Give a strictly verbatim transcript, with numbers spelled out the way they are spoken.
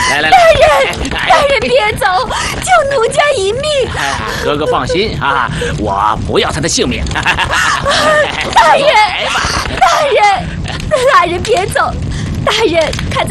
来来来， 大人，大人别走，救奴家一命！ 哥哥放心啊，我不要他的性命。 大人，大人，大人别走，大人看在。